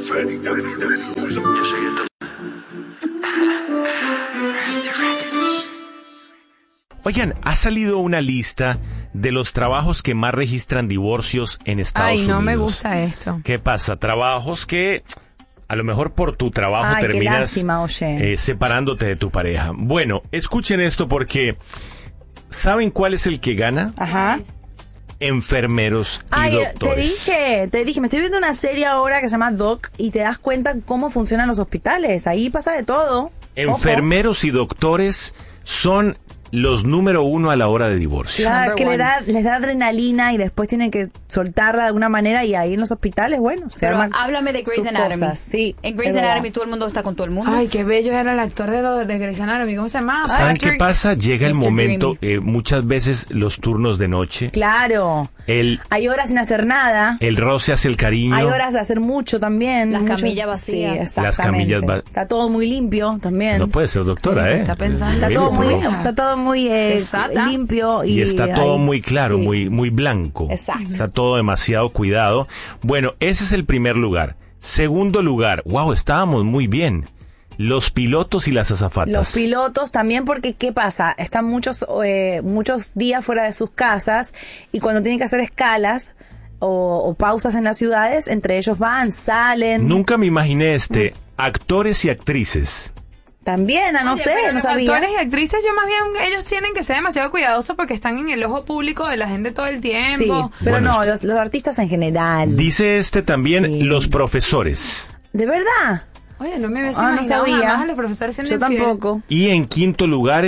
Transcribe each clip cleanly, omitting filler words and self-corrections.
Oigan, ha salido una lista de los trabajos que más registran divorcios en Estados Unidos. Ay, no me gusta esto. ¿Qué pasa? Trabajos que a lo mejor por tu trabajo terminas separándote de tu pareja. Bueno, escuchen esto porque ¿saben cuál es el que gana? Ajá. Enfermeros y doctores. Te dije, me estoy viendo una serie ahora que se llama Doc y te das cuenta cómo funcionan los hospitales. Ahí pasa de todo. Enfermeros y doctores son los número uno a la hora de divorcio. Claro, que les da adrenalina y después tienen que soltarla de alguna manera y ahí en los hospitales, bueno, se Pero arman háblame de Grey's Anatomy. Sí, en Grey's Anatomy todo el mundo está con todo el mundo. Ay, qué bello era el actor de Grey's Anatomy. ¿Cómo se llamaba? ¿Saben qué pasa? Llega el Mr. momento, muchas veces los turnos de noche. Claro. Hay horas sin hacer nada. El roce hace el cariño. Hay horas de hacer mucho también. Las camillas vacías. Sí, exactamente. Las camillas Está todo muy limpio también. No puede ser doctora, ¿eh? Está pensando. Está todo muy limpio. Y está todo muy claro, muy blanco. Exacto. Está todo demasiado cuidado. Bueno, ese es el primer lugar. Segundo lugar, wow, estábamos muy bien. Los pilotos y las azafatas. Los pilotos también porque, ¿qué pasa? Están muchos días fuera de sus casas y cuando tienen que hacer escalas o pausas en las ciudades, entre ellos salen. Nunca me imaginé actores y actrices. También, no sabía. Actores y actrices, yo más bien, ellos tienen que ser demasiado cuidadosos porque están en el ojo público de la gente todo el tiempo. Sí, pero bueno, los artistas en general. Dice también los profesores. ¿De verdad? Oye, no me hubiese imaginado jamás a los profesores siendo Yo tampoco. Y en quinto lugar,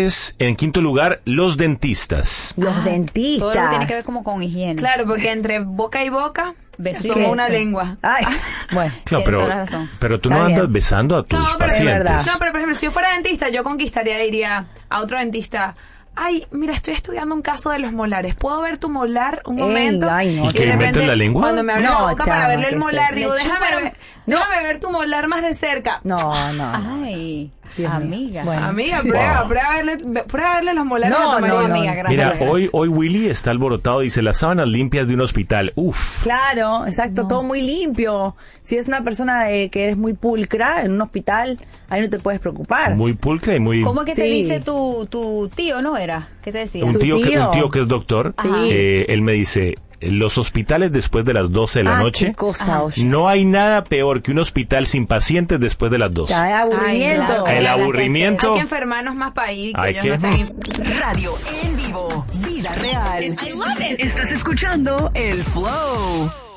los dentistas. Los dentistas. Todo lo que tiene que ver como con higiene. Claro, porque entre boca y boca Beso somos y una beso. lengua. Ay, bueno. Claro, Tienes toda la razón. pero tú no Está andas bien. besando a tus pacientes. No, pero por ejemplo, si yo fuera dentista, yo conquistaría, diría a otro dentista, ay, mira, estoy estudiando un caso de los molares. ¿Puedo ver tu molar un momento? Ay, no. ¿Y que le metes la lengua? Cuando me abre la boca para verle el molar, digo, Le chupa déjame ver tu molar más de cerca. No. Ay, Dios mío. amiga. Bueno. Amiga, Sí. prueba Wow. verle los molares No, a tu marido. amiga, gracias. Mira, hoy Willy está alborotado, dice, las sábanas limpias de un hospital. Uf. Claro, exacto, todo muy limpio. Si es una persona que es muy pulcra en un hospital, ahí no te puedes preocupar. Muy pulcra y muy... ¿Cómo es que te Sí. dice tu tío, no era? ¿Qué te decía? Un Su tío tío. que es doctor, Sí. él me dice, los hospitales después de las 12 de la noche, Qué cosa, oye. no hay nada peor que un hospital sin pacientes después de las 12. Ya, hay aburrimiento. Ay, claro. El Hay aburrimiento. Hay que enfermarnos más para ahí, que Hay ellos que- no sean Radio en vivo, vida real. Estás escuchando El Flow.